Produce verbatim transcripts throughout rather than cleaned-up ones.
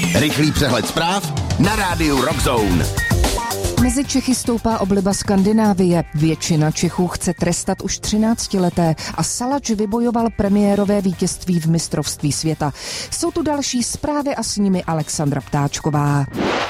Rychlý přehled zpráv na rádiu Rock Zone. Mezi Čechy stoupá obliba Skandinávie. Většina Čechů chce trestat už třináctileté a Salač vybojoval premiérové vítězství v mistrovství světa. Jsou tu další zprávy a s nimi Alexandra Ptáčková.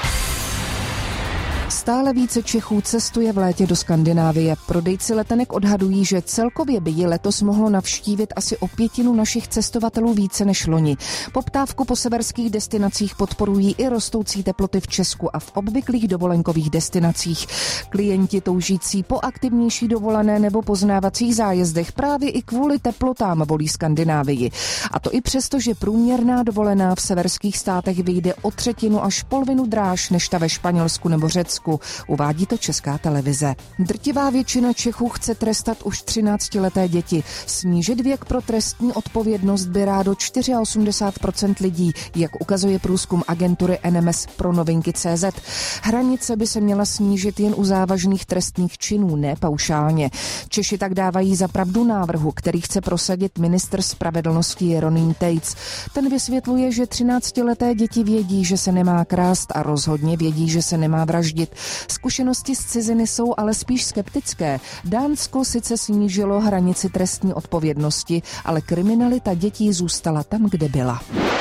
Stále více Čechů cestuje v létě do Skandinávie. Prodejci letenek odhadují, že celkově by ji letos mohlo navštívit asi o pětinu našich cestovatelů více než loni. Poptávku po severských destinacích podporují i rostoucí teploty v Česku a v obvyklých dovolenkových destinacích. Klienti toužící po aktivnější dovolené nebo poznávacích zájezdech právě i kvůli teplotám volí Skandinávii. A to i přesto, že průměrná dovolená v severských státech vyjde o třetinu až polovinu dráž než ta ve Španělsku nebo Řecku. Uvádí to Česká televize. Drtivá většina Čechů chce trestat už třináctileté děti. Snížit věk pro trestní odpovědnost by rádo osmdesát čtyři procent lidí, jak ukazuje průzkum agentury N M S pro novinky tečka cé zet. Hranice by se měla snížit jen u závažných trestných činů, ne paušálně. Češi tak dávají za pravdu návrhu, který chce prosadit ministr spravedlnosti Jeroným Tejc. Ten vysvětluje, že třináctileté děti vědí, že se nemá krást a rozhodně vědí, že se nemá vraždit. Zkušenosti z ciziny jsou ale spíš skeptické. Dánsko sice snížilo hranici trestní odpovědnosti, ale kriminalita dětí zůstala tam, kde byla.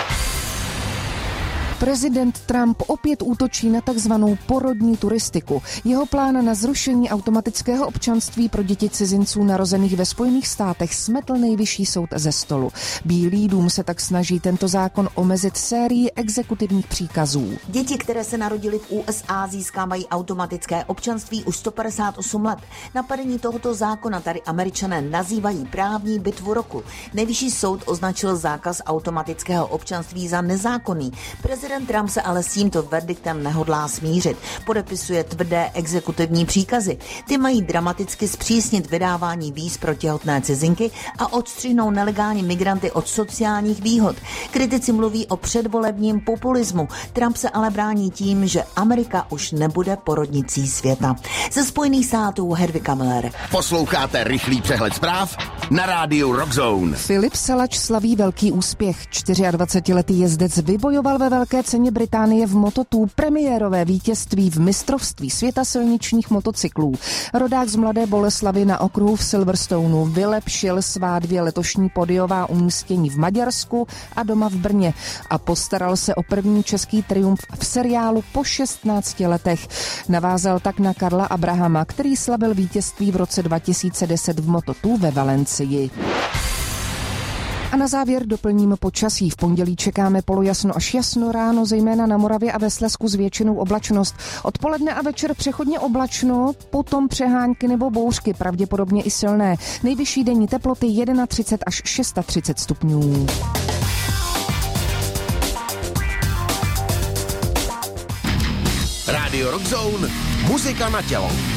Prezident Trump opět útočí na takzvanou porodní turistiku. Jeho plán na zrušení automatického občanství pro děti cizinců narozených ve Spojených státech smetl nejvyšší soud ze stolu. Bílý dům se tak snaží tento zákon omezit sérií exekutivních příkazů. Děti, které se narodily v U S A, získávají automatické občanství už sto padesát osm let. Napadení tohoto zákona tady Američané nazývají právní bitvu roku. Nejvyšší soud označil zákaz automatického občanství za nezákonný. Prezident Trump se ale s tímto verdiktem nehodlá smířit. Podepisuje tvrdé exekutivní příkazy. Ty mají dramaticky zpřísnit vydávání víz pro těhotné cizinky a odstřihnou nelegální migranty od sociálních výhod. Kritici mluví o předvolebním populismu. Trump se ale brání tím, že Amerika už nebude porodnicí světa. Ze Spojených států Hedvika Miller. Posloucháte rychlý přehled zpráv na rádiu Rock Zone. Filip Salač slaví velký úspěch. dvacetičtyřletý jezdec vybojoval ve Velké ceně Británie v Moto dva premiérové vítězství v mistrovství světa silničních motocyklů. Rodák z Mladé Boleslavi na okruhu v Silverstoneu vylepšil svá dvě letošní podiová umístění v Maďarsku a doma v Brně a postaral se o první český triumf v seriálu po šestnácti letech. Navázal tak na Karla Abrahama, který slavil vítězství v roce dva tisíce deset v Moto dva ve Valencii. A na závěr doplním počasí. V pondělí čekáme polojasno až jasno, ráno zejména na Moravě a ve Slezsku s většinou oblačnost. Odpoledne a večer přechodně oblačno, potom přehánky nebo bouřky, pravděpodobně i silné. Nejvyšší denní teploty třicet jedna až třicet šest stupňů. Rádio Rock Zone, muzika na tělo.